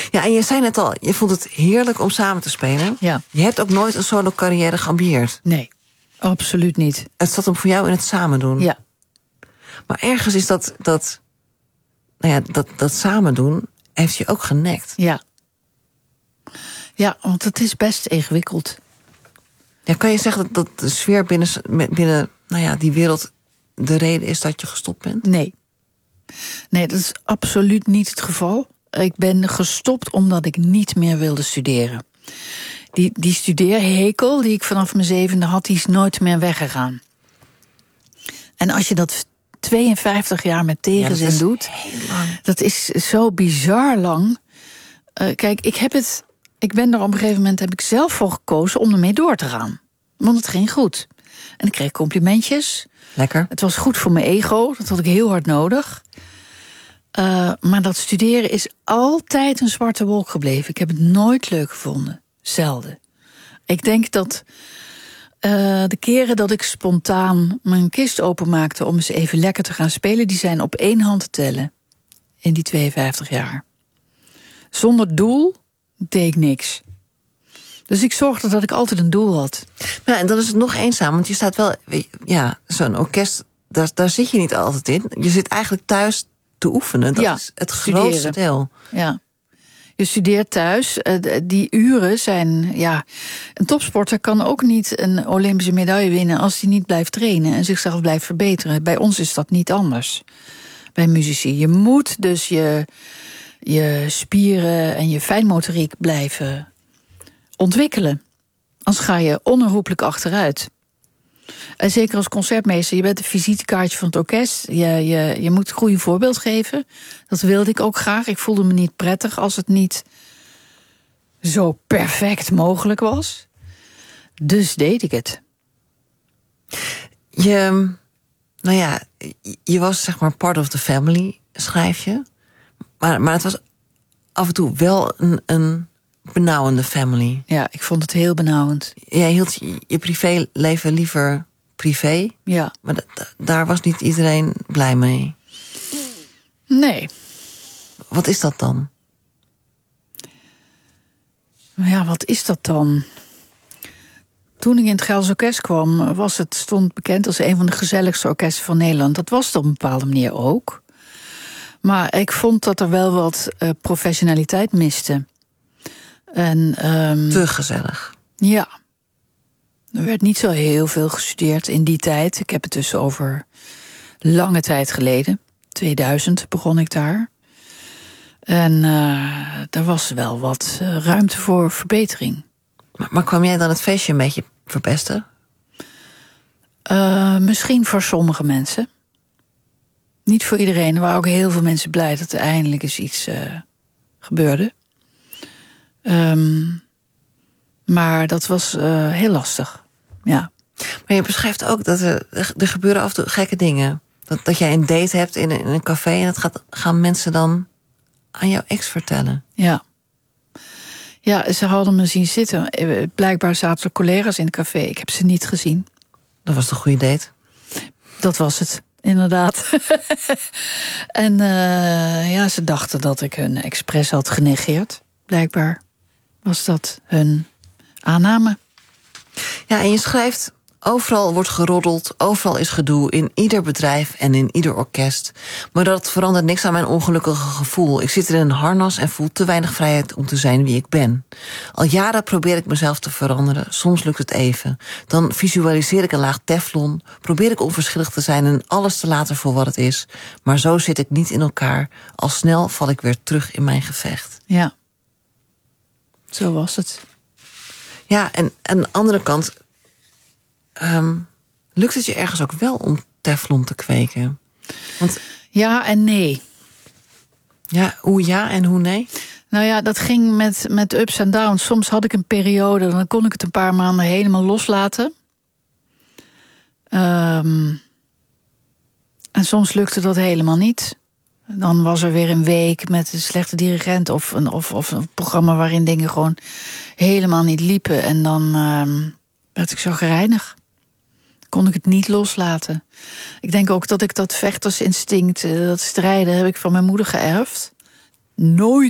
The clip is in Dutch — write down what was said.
Ja, en je zei net al, je vond het heerlijk om samen te spelen. Ja. Je hebt ook nooit een solo-carrière geambieerd. Nee, absoluut niet. Het zat hem voor jou in het samen doen. Ja. Maar ergens is dat samen doen heeft je ook genekt. Ja. Ja, want het is best ingewikkeld. Ja, kan je zeggen dat de sfeer binnen die wereld de reden is dat je gestopt bent? Nee. Nee, dat is absoluut niet het geval. Ik ben gestopt omdat ik niet meer wilde studeren. Die studeerhekel die ik vanaf mijn 7e had, die is nooit meer weggegaan. En als je dat 52 jaar met tegenzin doet, heel lang. Dat is zo bizar lang. Kijk, ik ben er op een gegeven moment heb ik zelf voor gekozen om ermee door te gaan. Want het ging goed. En ik kreeg complimentjes. Lekker. Het was goed voor mijn ego, dat had ik heel hard nodig. Maar dat studeren is altijd een zwarte wolk gebleven. Ik heb het nooit leuk gevonden. Zelden. Ik denk dat de keren dat ik spontaan mijn kist openmaakte om eens even lekker te gaan spelen, die zijn op 1 hand te tellen in die 52 jaar. Zonder doel deed ik niks. Dus ik zorgde dat ik altijd een doel had. Ja, en dan is het nog eenzaam, want je staat wel... Ja, zo'n orkest, daar zit je niet altijd in. Je zit eigenlijk thuis te oefenen. Dat is het grootste deel. Ja. Je studeert thuis. Die uren zijn... Ja, een topsporter kan ook niet een Olympische medaille winnen als hij niet blijft trainen en zichzelf blijft verbeteren. Bij ons is dat niet anders. Bij muzici. Je moet dus je spieren en je fijnmotoriek blijven ontwikkelen. Anders ga je onherroepelijk achteruit. En zeker als concertmeester, je bent een visitekaartje van het orkest. Je moet een goede voorbeeld geven. Dat wilde ik ook graag. Ik voelde me niet prettig als het niet zo perfect mogelijk was. Dus deed ik het. Je was zeg maar part of the family, schrijf je. Maar het was af en toe wel een benauwende family. Ja, ik vond het heel benauwend. Jij hield je privéleven liever privé. Ja. Maar daar was niet iedereen blij mee. Nee. Wat is dat dan? Ja, wat is dat dan? Toen ik in het Gelderse Orkest kwam, stond bekend als een van de gezelligste orkesten van Nederland. Dat was het op een bepaalde manier ook. Maar ik vond dat er wel wat professionaliteit miste. En, te gezellig. Ja. Er werd niet zo heel veel gestudeerd in die tijd. Ik heb het dus over lange tijd geleden. 2000 begon ik daar. En er was wel wat ruimte voor verbetering. Maar kwam jij dan het feestje een beetje verpesten? Misschien voor sommige mensen. Niet voor iedereen. Er waren ook heel veel mensen blij dat er eindelijk eens iets gebeurde. Maar dat was heel lastig. Ja. Maar je beschrijft ook dat er gebeuren af en toe gekke dingen. Dat jij een date hebt in een café en gaan mensen dan aan jouw ex vertellen. Ja. Ja, ze hadden me zien zitten. Blijkbaar zaten er collega's in het café. Ik heb ze niet gezien. Dat was de goede date. Dat was het, inderdaad. En ze dachten dat ik hun expres had genegeerd. Blijkbaar was dat hun aanname. Ja, en je schrijft: overal wordt geroddeld, overal is gedoe, in ieder bedrijf en in ieder orkest. Maar dat verandert niks aan mijn ongelukkige gevoel. Ik zit in een harnas en voel te weinig vrijheid om te zijn wie ik ben. Al jaren probeer ik mezelf te veranderen, soms lukt het even. Dan visualiseer ik een laag teflon, probeer ik onverschillig te zijn en alles te laten voor wat het is. Maar zo zit ik niet in elkaar. Al snel val ik weer terug in mijn gevecht. Ja. Zo was het. Ja, en aan de andere kant lukt het je ergens ook wel om teflon te kweken? Want, ja en nee. Ja, hoe ja en hoe nee? Nou ja, dat ging met ups en downs. Soms had ik een periode, dan kon ik het een paar maanden helemaal loslaten. En soms lukte dat helemaal niet. Dan was er weer een week met een slechte dirigent of een programma waarin dingen gewoon helemaal niet liepen. En dan werd ik zo gereinigd. Kon ik het niet loslaten. Ik denk ook dat ik dat vechtersinstinct, dat strijden, heb ik van mijn moeder geërfd. Nooit